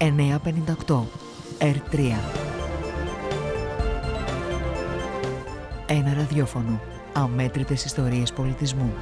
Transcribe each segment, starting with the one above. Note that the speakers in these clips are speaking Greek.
958 R3. Ένα ραδιόφωνο. Αμέτρητες ιστορίες πολιτισμού.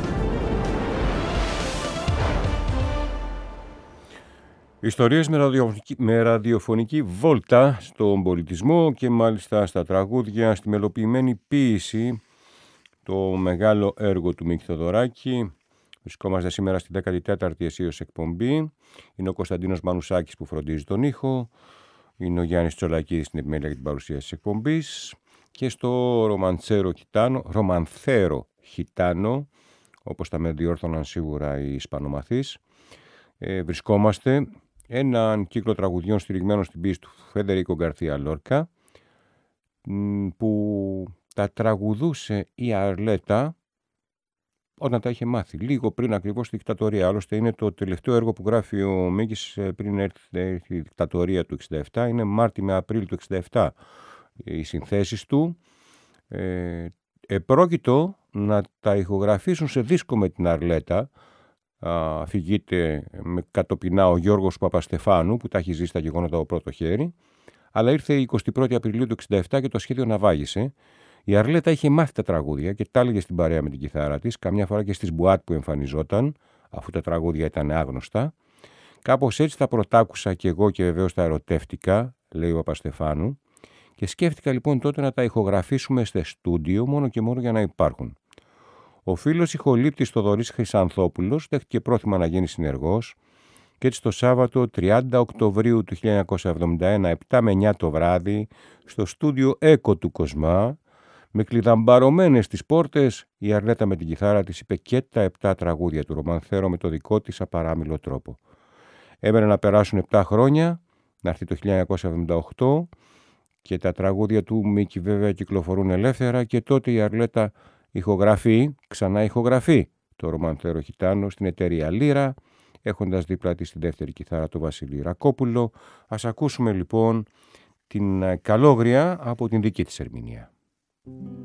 Ιστορίες με ραδιοφωνική βόλτα στον πολιτισμό και μάλιστα στα τραγούδια, στη μελοποιημένη ποίηση, το μεγάλο έργο του Μίκη Θοδωράκη. Βρισκόμαστε σήμερα στην 14η αισίως εκπομπή. Είναι ο Κωνσταντίνος Μανουσάκης που φροντίζει τον ήχο. Είναι ο Γιάννης Τσολακίδης στην επιμέλεια για την παρουσίαση της εκπομπής. Και στο ρομανθέρο χιτάνο, όπως τα με διόρθωναν σίγουρα οι Ισπανομαθείς, βρισκόμαστε έναν κύκλο τραγουδιών στηριγμένο στην ποίηση του Φεντερίκο Γκαρθία Λόρκα, που τα τραγουδούσε η Αρλέτα όταν τα είχε μάθει, λίγο πριν ακριβώς τη δικτατορία. Άλλωστε είναι το τελευταίο έργο που γράφει ο Μίκης πριν έρθει η δικτατορία του 1967. Είναι Μάρτι με Απρίλη του 1967 οι συνθέσεις του. Επρόκειτο να τα ηχογραφήσουν σε δίσκο με την Αρλέτα. Αφηγείται με κατοπινά ο Γιώργος Παπαστεφάνου, που τα έχει ζήσει τα γεγονότα από πρώτο χέρι. Αλλά ήρθε η 21η Απριλίου του 1967 και το σχέδιο ναυάγησε. Η Αρλέτα είχε μάθει τα τραγούδια και τα έλεγε στην παρέα με την κιθάρα της, καμιά φορά και στις μπουάτ που εμφανιζόταν, αφού τα τραγούδια ήταν άγνωστα. Κάπως έτσι τα πρωτάκουσα κι εγώ και βεβαίως τα ερωτεύτηκα, λέει ο Παπαστεφάνου, και σκέφτηκα λοιπόν τότε να τα ηχογραφήσουμε σε στούντιο μόνο και μόνο για να υπάρχουν. Ο φίλος ηχολήπτης Θοδωρής Χρυσανθόπουλος δέχτηκε πρόθυμα να γίνει συνεργός και έτσι το Σάββατο 30 Οκτωβρίου του 1971, 7 με 9 το βράδυ, στο στούντιο Έκο του Κοσμά, με κλειδαμπαρωμένες τις πόρτες, η Αρλέτα με την κιθάρα της είπε και τα 7 τραγούδια του ρομανθέρο με το δικό της απαράμιλο τρόπο. Έμενε να περάσουν 7 χρόνια, να έρθει το 1978 και τα τραγούδια του Μίκη βέβαια κυκλοφορούν ελεύθερα και τότε η Αρλέτα ξανά ηχογραφεί το ρομανθέρο χιτάνο στην εταιρεία Λύρα, έχοντας δίπλα της τη δεύτερη κιθάρα του Βασίλη Ρακόπουλο. Ας ακούσουμε λοιπόν την καλόγρια από την δική της ερμηνεία.